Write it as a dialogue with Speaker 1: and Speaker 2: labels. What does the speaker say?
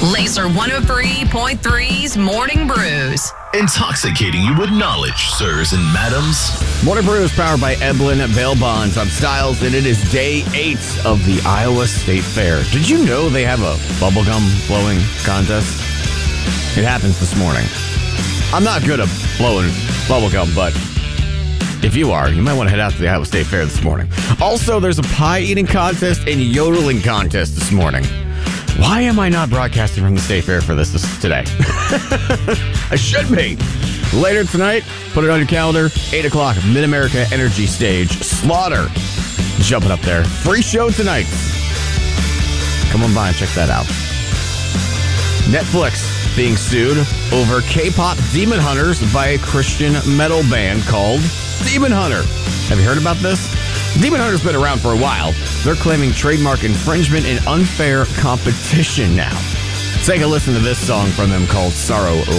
Speaker 1: Laser 103.3's Morning Brews.
Speaker 2: Intoxicating you with knowledge, sirs and madams.
Speaker 3: Morning Brew is powered by Eblin Bail Bonds. I'm Styles, and it is day 8 of the Iowa State Fair. Did you know they have a bubblegum blowing contest? It happens this morning. I'm not good at blowing bubblegum, but if you are, you might want to head out to the Iowa State Fair this morning. Also, there's a pie eating contest and yodeling contest this morning. Why am I not broadcasting from the State Fair for this today? I should be. Later tonight, put it on your calendar, 8 o'clock, Mid-America Energy Stage. Slaughter jumping up there. Free show tonight. Come on by and check that out. Netflix being sued over K-pop Demon Hunters by a Christian metal band called Demon Hunter. Have you heard about this? Demon Hunter's been around for a while. They're claiming trademark infringement and unfair competition now. Take a listen to this song from them called Sorrow